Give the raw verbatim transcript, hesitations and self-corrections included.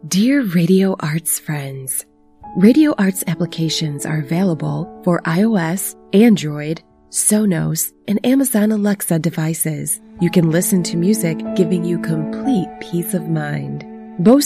Dear Radio Arts friends, Radio Arts applications are available for iOS, Android, Sonos, and Amazon Alexa devices. You can listen to music, giving you complete peace of mind. Bose